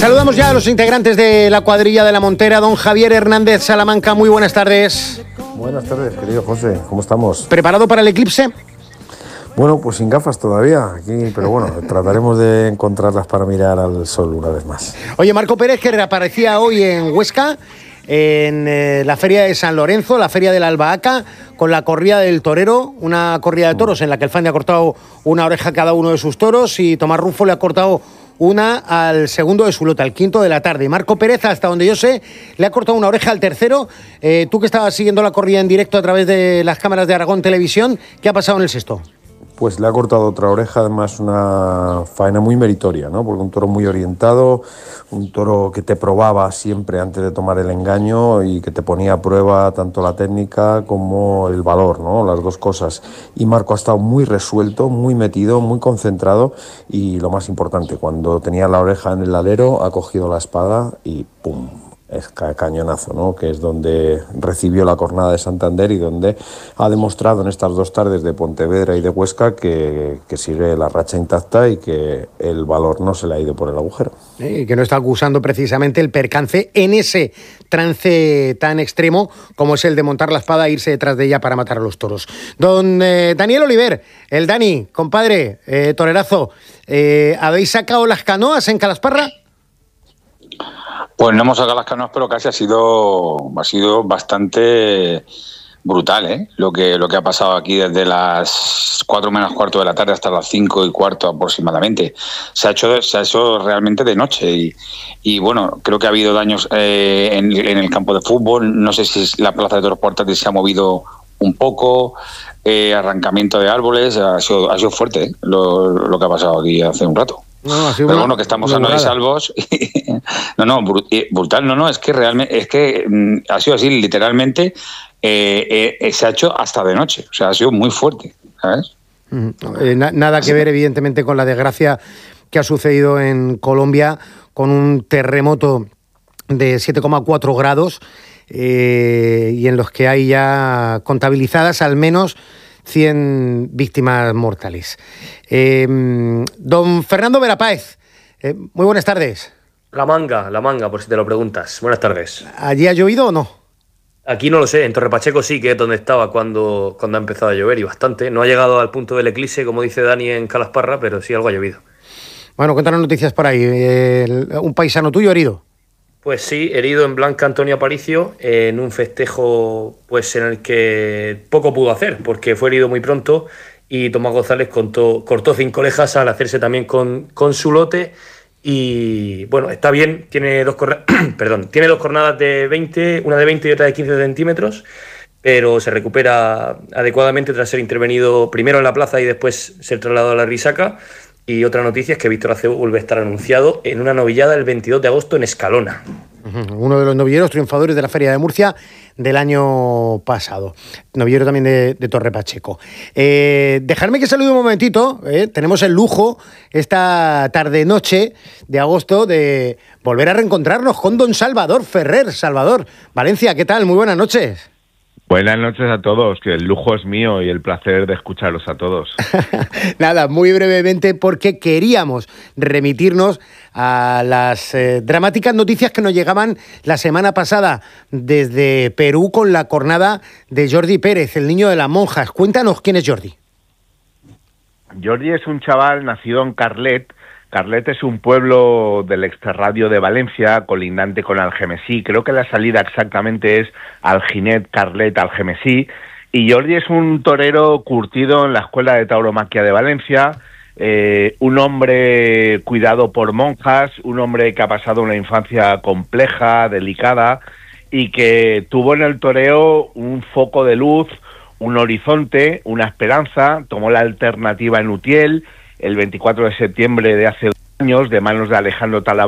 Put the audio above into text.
Saludamos ya a los integrantes de la cuadrilla de la Montera. Don Javier Hernández Salamanca, muy buenas tardes. Buenas tardes, querido José, ¿cómo estamos? ¿Preparado para el eclipse? Bueno, pues sin gafas todavía, aquí, pero bueno, trataremos de encontrarlas para mirar al sol una vez más. Oye, Marco Pérez, que reaparecía hoy en Huesca, en la feria de San Lorenzo, la feria de la Albahaca, con la corrida del torero, una corrida de toros en la que el Fan le ha cortado una oreja a cada uno de sus toros y Tomás Rufo le ha cortado una al segundo de su lota, al quinto de la tarde. Marco Pérez, hasta donde yo sé, le ha cortado una oreja al tercero. Tú que estabas siguiendo la corrida en directo a través de las cámaras de Aragón Televisión, ¿qué ha pasado en el sexto? Pues le ha cortado otra oreja, además una faena muy meritoria, ¿no? Porque un toro muy orientado, un toro que te probaba siempre antes de tomar el engaño y que te ponía a prueba tanto la técnica como el valor, ¿no? Las dos cosas. Y Marco ha estado muy resuelto, muy metido, muy concentrado y lo más importante, cuando tenía la oreja en el alero, ha cogido la espada y ¡pum! Es cañonazo, ¿no? Que es donde recibió la cornada de Santander y donde ha demostrado en estas dos tardes de Pontevedra y de Huesca que sigue la racha intacta y que el valor no se le ha ido por el agujero. Y que no está acusando precisamente el percance en ese trance tan extremo como es el de montar la espada e irse detrás de ella para matar a los toros. Don Daniel Oliver, el Dani, compadre, torerazo, ¿habéis sacado las canoas en Calasparra? Pues no hemos sacado las canoas, pero casi ha sido bastante brutal, lo que ha pasado aquí desde las 4 menos cuarto de la tarde hasta las 5 y cuarto aproximadamente. Se ha hecho realmente de noche y bueno, creo que ha habido daños en el campo de fútbol. No sé si la plaza de toros portátiles se ha movido un poco, arrancamiento de árboles. Ha sido fuerte lo que ha pasado aquí hace un rato. No, pero bueno, que estamos sanos y salvos. Brutal, es que realmente, ha sido así, literalmente, se ha hecho hasta de noche, o sea, ha sido muy fuerte, ¿sabes? Nada que ver, evidentemente, con la desgracia que ha sucedido en Colombia, con un terremoto de 7,4 grados, y en los que hay ya contabilizadas al menos 100 víctimas mortales. Don Fernando Verapáez, muy buenas tardes. La manga, por si te lo preguntas. Buenas tardes. ¿Allí ha llovido o no? Aquí no lo sé, en Torre Pacheco sí, que es donde estaba cuando ha empezado a llover y bastante. No ha llegado al punto del eclipse, como dice Dani en Calasparra, pero sí algo ha llovido. Bueno, cuéntanos noticias por ahí. ¿Un paisano tuyo herido? Pues sí, herido en Blanca Antonio Aparicio, en un festejo pues en el que poco pudo hacer, porque fue herido muy pronto y Tomás González cortó 5 orejas al hacerse también con su lote. Y bueno, está bien, tiene dos cornadas de 20, una de 20 y otra de 15 centímetros, pero se recupera adecuadamente tras ser intervenido primero en la plaza y después ser trasladado a la Risaca. Y otra noticia es que Víctor Acebo vuelve a estar anunciado en una novillada el 22 de agosto en Escalona. Uno de los novilleros triunfadores de la Feria de Murcia del año pasado. Novillero también de Torre Pacheco. Dejadme que salude un momentito. Tenemos el lujo esta tarde-noche de agosto de volver a reencontrarnos con don Salvador Ferrer. Salvador, Valencia, ¿qué tal? Muy buenas noches. Buenas noches a todos, que el lujo es mío y el placer de escucharos a todos. Nada, muy brevemente, porque queríamos remitirnos a las dramáticas noticias que nos llegaban la semana pasada desde Perú con la cornada de Jordi Pérez, el niño de las monjas. Cuéntanos quién es Jordi. Jordi es un chaval nacido en Carlet. Carlet es un pueblo del extrarradio de Valencia, colindante con Algemesí. Creo que la salida exactamente es Alginet, Carlet, Algemesí. Y Jordi es un torero curtido en la Escuela de Tauromaquia de Valencia, un hombre cuidado por monjas, un hombre que ha pasado una infancia compleja, delicada, y que tuvo en el toreo un foco de luz, un horizonte, una esperanza. Tomó la alternativa en Utiel el 24 de septiembre de hace 2 años, de manos de Alejandro Talavera,